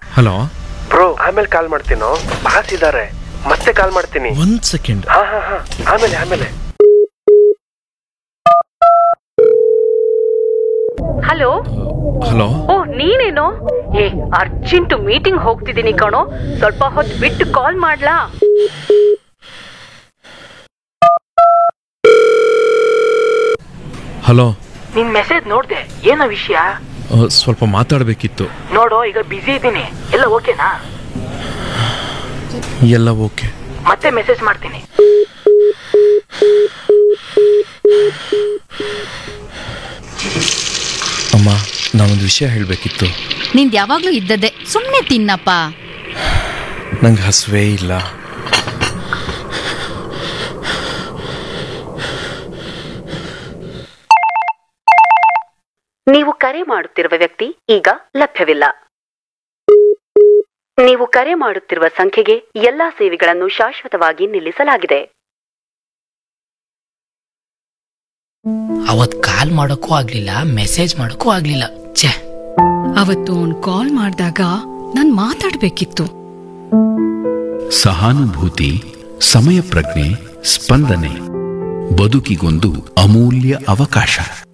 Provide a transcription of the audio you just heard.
Hello bro, ಆಮೇಲೆ ಕಾಲ್ ಮಾಡ್ತೀನೋ, boss ಇದಾರೆ, ಮತ್ತೆ ಕಾಲ್ ಮಾಡ್ತೀನಿ. ಒಂದ್ ಸೆಕೆಂಡ್. ಹಾ ಹಾ ಹಾ, ಆಮೇಲೆ. Hello hello. ಓ ನೀನೇನೋ? ಅರ್ಜೆಂಟ್ ಮೀಟಿಂಗ್ ಹೋಗ್ತಿದ್ದೀನಿ ಕಣೋ, ಸ್ವಲ್ಪ ಹೊತ್ತು ಬಿಟ್ಟು ಕಾಲ್ ಮಾಡ್ಲಾ? ಹಲೋ. ನಿನ್ ಮೆಸೇಜ್ ನೋಡ್ದೆ, ಏನೋ ವಿಷಯ? ಸ್ವಲ್ಪ ಮಾತಾಡ್ಬೇಕಿತ್ತು. ನೋಡೋ, ಈಗ ಬಿಸಿ ಇದ್ದೀನಿ. ಎಲ್ಲ ಓಕೆನಾ? ಎಲ್ಲ ಓಕೆ. ಮತ್ತೆ ಮೆಸೇಜ್ ಮಾಡ್ತೀನಿ. ಅಮ್ಮ, ನಾನೊಂದು ವಿಷಯ ಹೇಳಬೇಕಿತ್ತು. ನಿಂದ್ ಯಾವಾಗ್ಲೂ ಇದ್ದದ್ದೇ, ಸುಮ್ನೆ ತಿನ್ನಪ್ಪ. ನಂಗೆ ಹಸುವೇ ಇಲ್ಲ. ನೀವು ಕರೆ ಮಾಡುತ್ತಿರುವ ವ್ಯಕ್ತಿ ಈಗ ಲಭ್ಯವಿಲ್ಲ. ನೀವು ಕರೆ ಮಾಡುತ್ತಿರುವ ಸಂಖ್ಯೆಗೆ ಎಲ್ಲಾ ಸೇವೆಗಳನ್ನು ಶಾಶ್ವತವಾಗಿ ನಿಲ್ಲಿಸಲಾಗಿದೆ. ಅವತ್ ಕಾಲ್ ಮಾಡೋಕ್ಕೂ ಆಗ್ಲಿಲ್ಲ, ಮೆಸೇಜ್ ಮಾಡೋಕ್ಕೂ ಆಗ್ಲಿಲ್ಲ. ಛೇ, ಅವತ್ತು ಅವ್ನ್ ಕಾಲ್ ಮಾಡಿದಾಗ ನಾನ್ ಮಾತಾಡ್ಬೇಕಿತ್ತು. ಸಹಾನುಭೂತಿ, ಸಮಯ ಪ್ರಜ್ಞೆ, ಸ್ಪಂದನೆ ಬದುಕಿಗೊಂದು ಅಮೂಲ್ಯ ಅವಕಾಶ.